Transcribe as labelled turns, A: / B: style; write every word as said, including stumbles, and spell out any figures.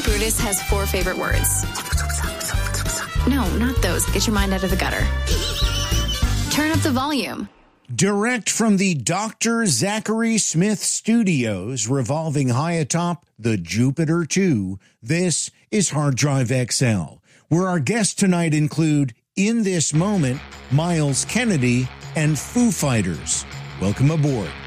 A: Brutus has four favorite words. No, not those. Get your mind out of the gutter. Turn up the volume.
B: Direct from the Doctor Zachary Smith Studios, revolving high atop the Jupiter two, this is Hard Drive X L, where our guests tonight include, in this moment, Myles Kennedy and Foo Fighters. Welcome aboard.